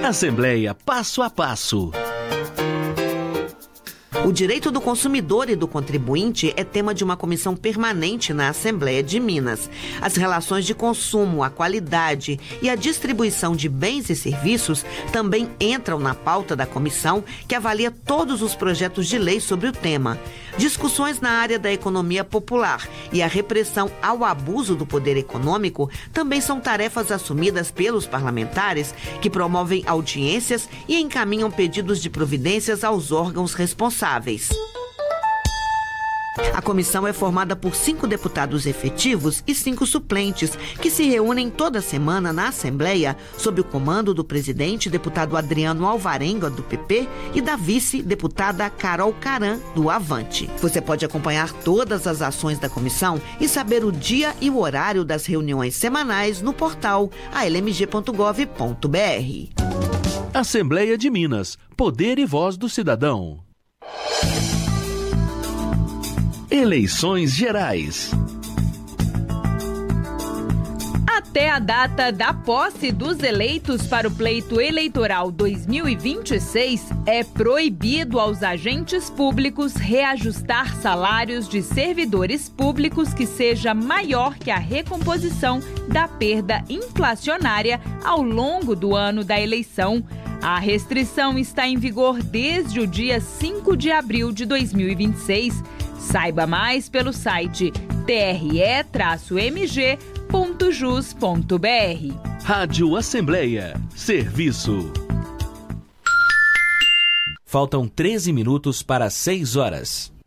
Assembleia Passo a Passo. O direito do consumidor e do contribuinte é tema de uma comissão permanente na Assembleia de Minas. As relações de consumo, a qualidade e a distribuição de bens e serviços também entram na pauta da comissão, que avalia todos os projetos de lei sobre o tema. Discussões na área da economia popular e a repressão ao abuso do poder econômico também são tarefas assumidas pelos parlamentares, que promovem audiências e encaminham pedidos de providências aos órgãos responsáveis. A comissão é formada por 5 deputados efetivos e 5 suplentes, que se reúnem toda semana na Assembleia, sob o comando do presidente, deputado Adriano Alvarenga, do PP, e da vice-deputada Carol Caran, do Avante. Você pode acompanhar todas as ações da comissão e saber o dia e o horário das reuniões semanais no portal almg.gov.br. Assembleia de Minas. Poder e voz do cidadão. Eleições Gerais. Até a data da posse dos eleitos para o pleito eleitoral 2026, é proibido aos agentes públicos reajustar salários de servidores públicos que seja maior que a recomposição da perda inflacionária ao longo do ano da eleição. A restrição está em vigor desde o dia 5 de abril de 2026. Saiba mais pelo site tre-mg.jus.br. Rádio Assembleia. Serviço. Faltam 13 minutos para 6 horas.